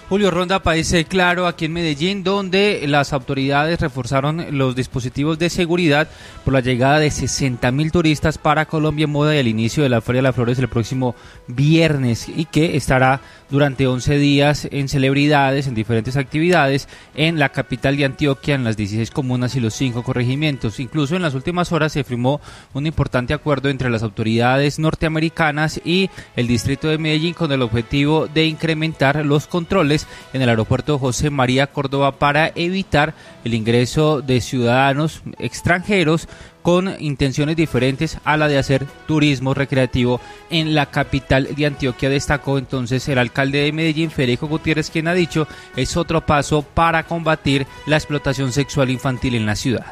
Julio, ronda país claro aquí en Medellín, donde las autoridades reforzaron los dispositivos de seguridad por la llegada de 60.000 turistas para Colombia en Moda y el inicio de la Feria de las Flores el próximo viernes, y que estará durante 11 días en celebridades, en diferentes actividades en la capital de Antioquia, en las 16 comunas y los 5 corregimientos. Incluso en las últimas horas se firmó un importante acuerdo entre las autoridades norteamericanas y el distrito de Medellín con el objetivo de incrementar los controles en el aeropuerto José María Córdoba para evitar el ingreso de ciudadanos extranjeros con intenciones diferentes a la de hacer turismo recreativo en la capital de Antioquia. Destacó entonces el alcalde de Medellín, Federico Gutiérrez, quien ha dicho es otro paso para combatir la explotación sexual infantil en la ciudad.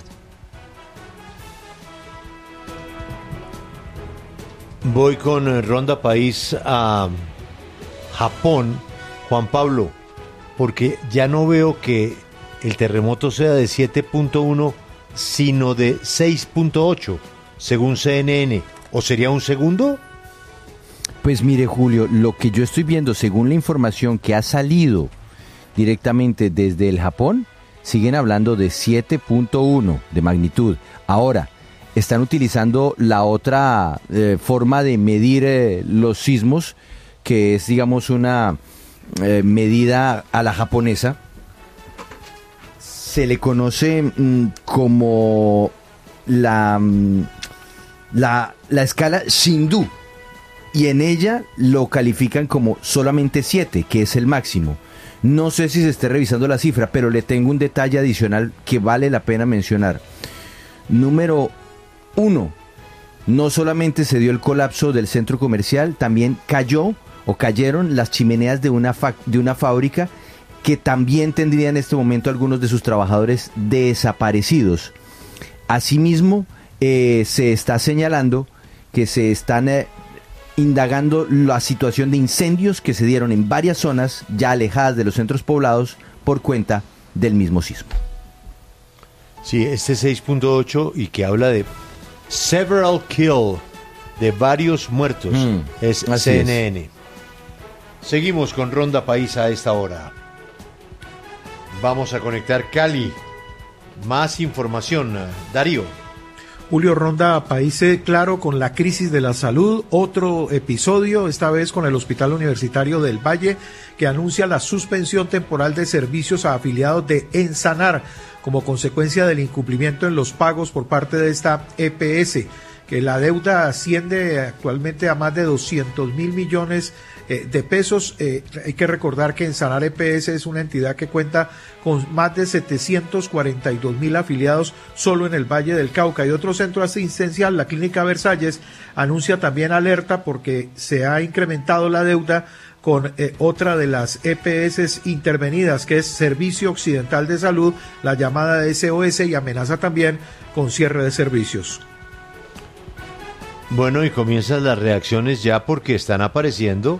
Voy con Ronda País a Japón, Juan Pablo, porque ya no veo que el terremoto sea de 7.1, sino de 6.8, según CNN. ¿O sería un segundo? Pues mire, Julio, lo que yo estoy viendo, según la información que ha salido directamente desde el Japón, siguen hablando de 7.1 de magnitud. Ahora, están utilizando la otra forma de medir los sismos, que es, digamos, una medida a la japonesa. Se le conoce como la escala Shindú, y en ella lo califican como solamente 7, que es el máximo. No sé si se esté revisando la cifra, pero le tengo un detalle adicional que vale la pena mencionar. Número 1, no solamente se dio el colapso del centro comercial, también cayeron las chimeneas de una fábrica que también tendría en este momento algunos de sus trabajadores desaparecidos. Asimismo, se está señalando que se están indagando la situación de incendios que se dieron en varias zonas ya alejadas de los centros poblados por cuenta del mismo sismo. Sí, este 6.8 y que habla de several kill, de varios muertos, es CNN. Seguimos con Ronda País a esta hora. Vamos a conectar Cali. Más información, Darío. Julio, Ronda País claro con la crisis de la salud. Otro episodio, esta vez con el Hospital Universitario del Valle, que anuncia la suspensión temporal de servicios a afiliados de Ensanar como consecuencia del incumplimiento en los pagos por parte de esta EPS, que la deuda asciende actualmente a más de 200.000 millones de pesos. Hay que recordar que Ensanar EPS es una entidad que cuenta con más de 742.000 afiliados solo en el Valle del Cauca. Y otro centro asistencial, la Clínica Versalles, anuncia también alerta porque se ha incrementado la deuda con otra de las EPS intervenidas, que es Servicio Occidental de Salud, la llamada SOS, y amenaza también con cierre de servicios. Bueno, y comienzan las reacciones ya porque están apareciendo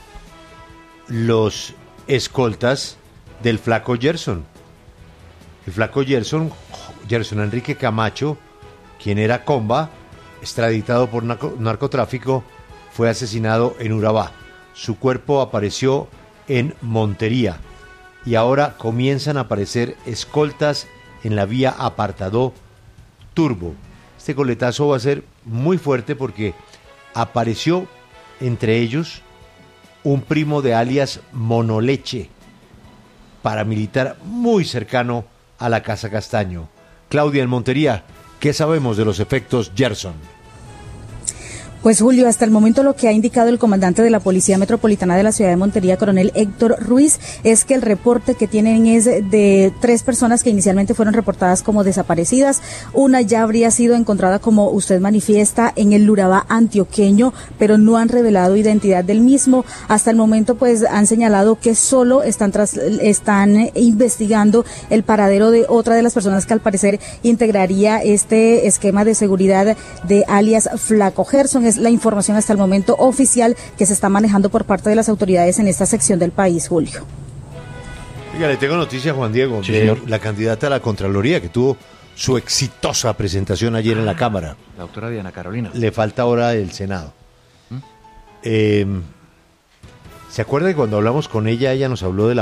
los escoltas del flaco Gerson. El flaco Gerson Enrique Camacho, quien era comba, extraditado por narcotráfico, fue asesinado en Urabá. Su cuerpo apareció en Montería y ahora comienzan a aparecer escoltas en la vía Apartadó Turbo. Este coletazo va a ser muy fuerte porque apareció entre ellos un primo de alias Monoleche, paramilitar muy cercano a la Casa Castaño. Claudia, en Montería, ¿qué sabemos de los efectos Gerson? Pues Julio, hasta el momento lo que ha indicado el comandante de la Policía Metropolitana de la ciudad de Montería, coronel Héctor Ruiz, es que el reporte que tienen es de 3 personas que inicialmente fueron reportadas como desaparecidas. Una ya habría sido encontrada, como usted manifiesta, en el Urabá antioqueño, pero no han revelado identidad del mismo. Hasta el momento pues han señalado que solo están investigando el paradero de otra de las personas que al parecer integraría este esquema de seguridad de alias Flaco Gerson. Es la información hasta el momento oficial que se está manejando por parte de las autoridades en esta sección del país, Julio. Oiga, le tengo noticia, Juan Diego, sí, de señor. La candidata a la Contraloría que tuvo su exitosa presentación ayer en la Cámara. La doctora Diana Carolina. Le falta ahora el Senado. ¿Se acuerda que cuando hablamos con ella nos habló de la